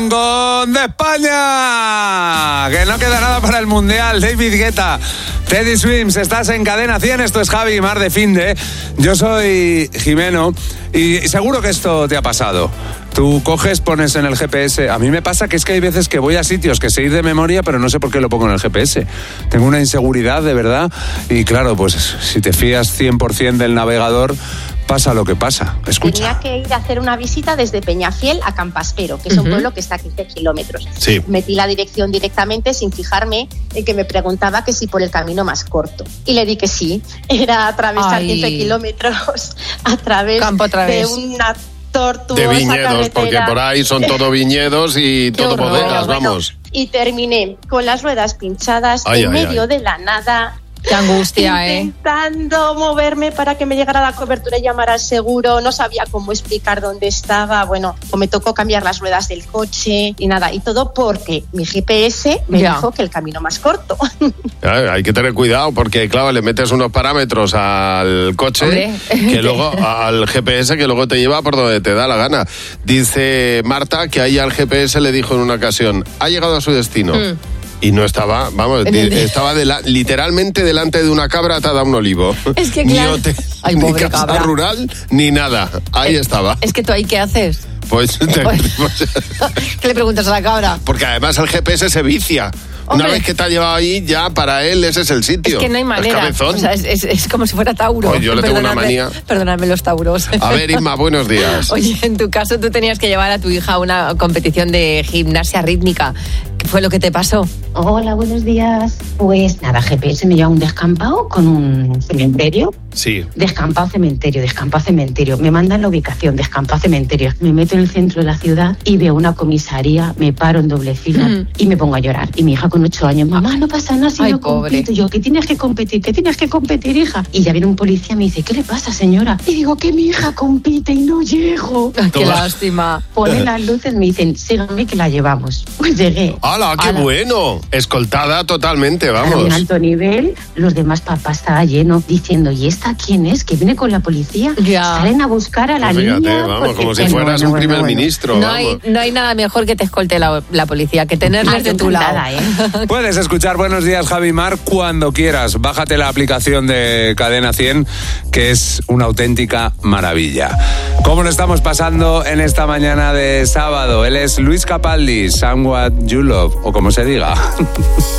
Rincón de España. Que no queda nada para el Mundial. David Guetta, Teddy Swims, estás en Cadena 100. Esto es Javi Mar de Finde. Yo soy Jimeno y seguro que esto te ha pasado. Tú coges, pones en el GPS. A mí me pasa que es que hay veces que voy a sitios que sé ir de memoria, pero no sé por qué lo pongo en el GPS. Tengo una inseguridad, de verdad. Y claro, pues si te fías 100% del navegador, pasa lo que pasa. Escucha. Tenía que ir a hacer una visita desde Peñafiel a Campaspero, que es un pueblo que está a 15 kilómetros. Sí. Metí la dirección directamente sin fijarme en que me preguntaba que si por el camino más corto. Y le di que sí. Era atravesar 15 kilómetros a través de una tortuosa de viñedos, carretera. porque por ahí son todo viñedos y todo bodegas, vamos. Y terminé con las ruedas pinchadas en medio de la nada. Qué angustia, intentando moverme para que me llegara la cobertura y llamar al seguro. No sabía cómo explicar dónde estaba. Bueno, me tocó cambiar las ruedas del coche y nada. Y todo porque mi GPS me dijo que el camino más corto. Hay que tener cuidado porque, claro, le metes unos parámetros al coche, que luego al GPS, que luego te lleva por donde te da la gana. Dice Marta que ahí al GPS le dijo en una ocasión, ha llegado a su destino. Y no estaba, vamos, estaba literalmente delante de una cabra atada a un olivo. Es que claro. Ni casa cabra rural, ni nada. Ahí estaba. Es que tú ahí, ¿qué haces? Pues ¿qué le preguntas a la cabra? Porque además el GPS se vicia. Una vez que te ha llevado ahí, ya para él ese es el sitio. Es que no hay manera. O sea, es como si fuera Tauro. Pues yo le tengo una manía. Perdóname los tauros. A ver, Inma, buenos días. Oye, en tu caso tú tenías que llevar a tu hija a una competición de gimnasia rítmica. ¿Qué fue lo que te pasó? Hola, buenos días. Pues nada, GPS me lleva a un descampado con un cementerio. Sí. Descampado, cementerio. Me mandan la ubicación, descampado, cementerio. Me meto en el centro de la ciudad y veo una comisaría, me paro en doble fila y me pongo a llorar. Y mi hija con 8 años, mamá, no pasa nada si no compito. Y yo, que tienes que competir, hija. Y ya viene un policía y me dice, ¿qué le pasa, señora? Y digo, que mi hija compite y no llego. ¡Qué lástima! Ponen las luces, me dicen, síganme que la llevamos. Pues llegué. ¡Hala, qué bueno! Escoltada totalmente, vamos. En alto nivel, los demás papás estaba lleno diciendo, ¿y esta quién es? Que viene con la policía. Salen a buscar a la niña. Vamos, como si fueras un primer ministro. No hay nada mejor que te escolte la policía, que tenerles de tu lado. Puedes escuchar Buenos Días, Javi Mar, cuando quieras. Bájate la aplicación de Cadena 100, que es una auténtica maravilla. ¿Cómo lo estamos pasando en esta mañana de sábado? Él es Luis Capaldi, Somewhat You Love, o como se diga.